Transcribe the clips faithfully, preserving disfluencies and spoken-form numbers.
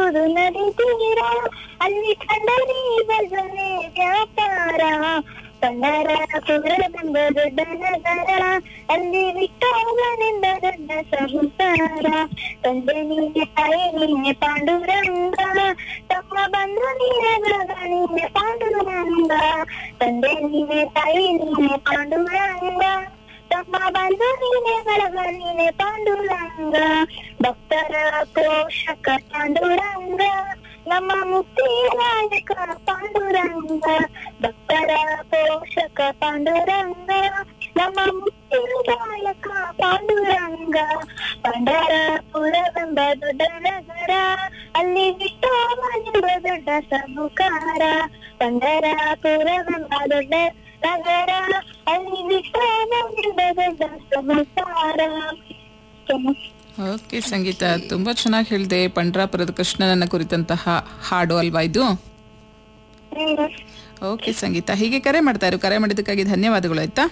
ಹರಿಯುವುದು ನದಿ ತೀರ, ಅಲ್ಲಿ ಕಂಡರೆ ಭಜನೆ ವ್ಯಾಪಾರ. ಪಂಡರಾಪುರವೆಂಬ ದೊಡ್ಡ ನಗರ, ಅಲ್ಲಿ ವಿಠೋಬನೆಂಬ ದೊಡ್ಡ ಸಂಸಾರ. ತಂದೆ ನೀನೆ ತಾಯಿ ನೀನೆ ಪಾಂಡುರಂಗ, ತಮ್ಮ ಬಂಧು ನೀನೆ ಬಳಗ ನೀನೆ ಪಾಂಡುರಂಗ. ತಂದೆ ನೀನೆ ತಾಯಿ ನೀನೆ ಪಾಂಡುರಂಗ, ತಮ್ಮ ಬಂಧು ನೀನೆ ಬಳಗ ನೀನೆ ಪಾಂಡುರಂಗ. ಭಕ್ತರ ಪೋಷಕ ಪಾಂಡುರಂಗ, ನಮ್ಮ ಮುಕ್ತಿಯ ನಾಯಕ ಪಾಂಡುರಂಗ. ಭಕ್ತರ ಪೋಷಕ ಪಾಂಡುರಂಗ, ನಮ್ಮ ಮುಕ್ತಿಯ ನಾಯಕ ಪಾಂಡುರಂಗ. ಪಂಡರಾಪುರವೆಂಬ ದೊಡ್ಡ ನಗರ, ಅಲ್ಲಿ ವಿಠೋಬನೆಂಬ ದೊಡ್ಡ ಸಾಹುಕಾರ. ಪಂಡರಾಪುರವೆಂಬ ದೊಡ್ಡ ನಗರ, ಅಲ್ಲಿ ವಿಠೋಬನೆಂಬ ದೊಡ್ಡ ಸಾಹುಕಾರ. ಓಕೆ ಸಂಗೀತ, ತುಂಬಾ ಚೆನ್ನಾಗಿ ಹೇಳಿದೆ. ಪಂಡರಾಪುರದ ಕೃಷ್ಣನನ್ನ ಕುರಿತಂತಹ ಹಾಡು ಅಲ್ವಾ ಇದು? ಓಕೆ ಸಂಗೀತ, ಹೀಗೆ ಕರೆ ಮಾಡ್ತಾ ಇರು. ಕರೆ ಮಾಡಿದ್ದಕ್ಕಾಗಿ ಧನ್ಯವಾದಗಳು. ಆಯ್ತಾ?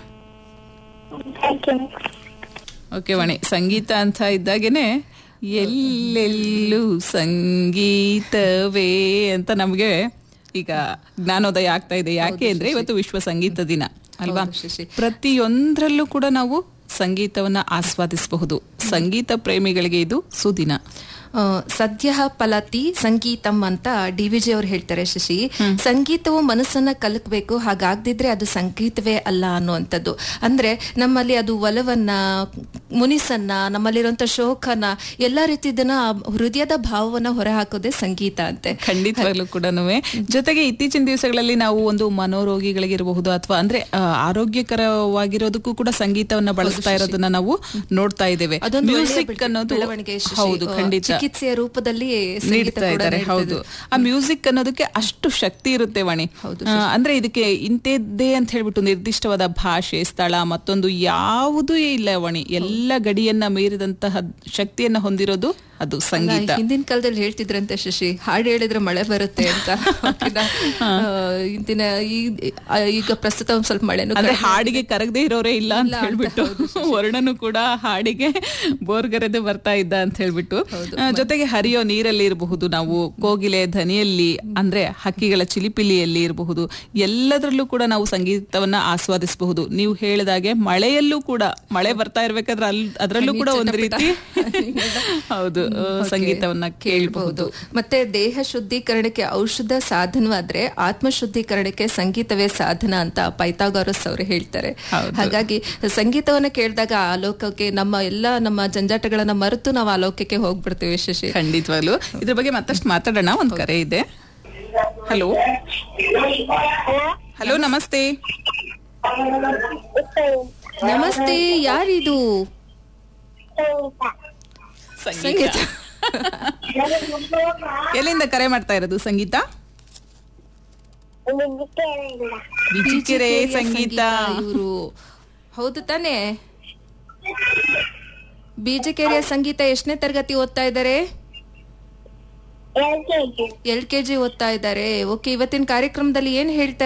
ಓಕೆ ವಾಣಿ, ಸಂಗೀತ ಅಂತ ಇದ್ದಾಗೇನೆ ಎಲ್ಲೆಲ್ಲೂ ಸಂಗೀತವೇ ಅಂತ ನಮ್ಗೆ ಈಗ ಜ್ಞಾನೋದಯ ಆಗ್ತಾ ಇದೆ. ಯಾಕೆ ಅಂದ್ರೆ ಇವತ್ತು ವಿಶ್ವ ಸಂಗೀತ ದಿನ ಅಲ್ವಾ? ಪ್ರತಿಯೊಂದರಲ್ಲೂ ಕೂಡ ನಾವು ಸಂಗೀತವನ್ನ ಆಸ್ವಾದಿಸಬಹುದು. ಸಂಗೀತ ಪ್ರೇಮಿಗಳಿಗೆ ಇದು ಸುದಿನ. ಸದ್ಯ ಫಲತಿ ಸಂಗೀತಂ ಅಂತ ಡಿ ವಿ ಜಿ ಅವ್ರು ಹೇಳ್ತಾರೆ ಶಶಿ. ಸಂಗೀತವು ಮನಸ್ಸನ್ನ ಕಲಕಬೇಕು, ಹಾಗಾಗದಿದ್ರೆ ಅದು ಸಂಗೀತವೇ ಅಲ್ಲ ಅನ್ನುವಂಥದ್ದು. ಅಂದ್ರೆ ನಮ್ಮಲ್ಲಿ ಅದು ಒಲವನ್ನ, ಮುನಿಸನ್ನ, ನಮ್ಮಲ್ಲಿರುವಂತ ಶೋಕನ, ಎಲ್ಲಾ ರೀತಿದನ್ನ ಹೃದಯದ ಭಾವವನ್ನ ಹೊರಹಾಕೋದೇ ಸಂಗೀತ ಅಂತೆ. ಖಂಡಿತವಾಗ್ಲೂ ಕೂಡ. ಜೊತೆಗೆ ಇತ್ತೀಚಿನ ದಿವಸಗಳಲ್ಲಿ ನಾವು ಒಂದು ಮನೋರೋಗಿಗಳಿಗಿರಬಹುದು ಅಥವಾ ಅಂದ್ರೆ ಆರೋಗ್ಯಕರವಾಗಿರೋದಕ್ಕೂ ಕೂಡ ಸಂಗೀತವನ್ನ ಬಳಸ್ತಾ ಇರೋದನ್ನ ನಾವು ನೋಡ್ತಾ ಇದ್ದೇವೆ. ಮ್ಯೂಸಿಕ್ ಅನ್ನೋದು ಹೌದು ಖಂಡಿತ ಚಿಕಿತ್ಸೆಯ ರೂಪದಲ್ಲಿ ನೀಡ್ತಾ ಇದ್ದಾರೆ. ಹೌದು, ಆ ಮ್ಯೂಸಿಕ್ ಅನ್ನೋದಕ್ಕೆ ಅಷ್ಟು ಶಕ್ತಿ ಇರುತ್ತೆ ವಾಣಿ. ಅಂದ್ರೆ ಇದಕ್ಕೆ ಇಂಥದ್ದೇ ಅಂತ ಹೇಳ್ಬಿಟ್ಟು ನಿರ್ದಿಷ್ಟವಾದ ಭಾಷೆ, ಸ್ಥಳ, ಮತ್ತೊಂದು ಯಾವುದೂ ಇಲ್ಲ ವಾಣಿ. ಎಲ್ಲ ಗಡಿಯನ್ನ ಮೀರಿದಂತಹ ಶಕ್ತಿಯನ್ನ ಹೊಂದಿರೋದು ಅದು ಸಂಗೀತ. ಹಿಂದಿನ ಕಾಲದಲ್ಲಿ ಹೇಳ್ತಿದ್ರಂತೆ ಶಶಿ, ಹಾಡು ಹೇಳಿದ್ರೆ ಮಳೆ ಬರುತ್ತೆ ಅಂತ. ಇಂದಿನ ಈಗ ಪ್ರಸ್ತುತ ಒಂದ್ ಸ್ವಲ್ಪ ಮಳೆ ಅಂದ್ರೆ ಹಾಡಿಗೆ ಕರಗದೆ ಇರೋರೇ ಇಲ್ಲ ಅಂತ ಹೇಳ್ಬಿಟ್ಟು, ವರ್ಣನು ಕೂಡ ಹಾಡಿಗೆ ಬೋರ್ಗರೆದೆ ಬರ್ತಾ ಇದ್ದ ಅಂತ ಹೇಳ್ಬಿಟ್ಟು. ಜೊತೆಗೆ ಹರಿಯೋ ನೀರಲ್ಲಿ ಇರಬಹುದು, ನಾವು ಕೋಗಿಲೆ ಧನಿಯಲ್ಲಿ ಅಂದ್ರೆ ಹಕ್ಕಿಗಳ ಚಿಲಿಪಿಲಿಯಲ್ಲಿ ಇರಬಹುದು, ಎಲ್ಲದರಲ್ಲೂ ಕೂಡ ನಾವು ಸಂಗೀತವನ್ನ ಆಸ್ವಾದಿಸಬಹುದು. ನೀವು ಹೇಳಿದಾಗೆ ಮಳೆಯಲ್ಲೂ ಕೂಡ, ಮಳೆ ಬರ್ತಾ ಇರ್ಬೇಕಾದ್ರೆ ಅಲ್ಲಿ ಅದರಲ್ಲೂ ಕೂಡ ಒಂದು ರೀತಿ ಹೌದು ಸಂಗೀತವನ್ನ ಕೇಳಬಹುದು. ಮತ್ತೆ ದೇಹ ಶುದ್ಧೀಕರಣಕ್ಕೆ ಔಷಧ ಸಾಧನವಾದ್ರೆ ಆತ್ಮ ಶುದ್ಧೀಕರಣಕ್ಕೆ ಸಂಗೀತವೇ ಸಾಧನ ಅಂತ ಪೈಥಾಗರಸ್ ಅವರು ಹೇಳ್ತಾರೆ. ಹಾಗಾಗಿ ಸಂಗೀತವನ್ನ ಕೇಳಿದಾಗ ಆ ಲೋಕಕ್ಕೆ, ನಮ್ಮ ಎಲ್ಲ ನಮ್ಮ ಜಂಜಾಟಗಳನ್ನ ಮರೆತು ನಾವು ಆ ಲೋಕಕ್ಕೆ ಹೋಗ್ಬಿಡ್ತೇವೆ ಶಶಿ. ಖಂಡಿತವಾಗ್ಲು ಇದ್ರ ಬಗ್ಗೆ ಮತ್ತಷ್ಟು ಮಾತಾಡೋಣ. ಒಂದ್ ಕರೆ ಇದೆ. ಹಲೋ ಹಲೋ ನಮಸ್ತೆ. ನಮಸ್ತೆ, ಯಾರಿದು? ಸಂಗೀತ. ಎಲ್ಲಿಂದ ಕರೆ ಮಾಡ್ತಾ ಇರೋದು ಸಂಗೀತ? ಬಿಜಿಕೆರೆ ಸಂಗೀತ ಇವರು ಹೌದು ತಾನೆ? ಬಿಜಿಕೆರೆಯ ಸಂಗೀತ ಎಷ್ಟನೇ ತರಗತಿ ಓದ್ತಾ ಇದ್ದಾರೆ? ಎಲ್ ಕೆ ಜಿ ಓದ್ತಾ ಇದ್ದಾರೆ. ಓಕೆ, ಇವತ್ತಿನ ಕಾರ್ಯಕ್ರಮದಲ್ಲಿ ಏನ್ ಹೇಳ್ತಾರೆ?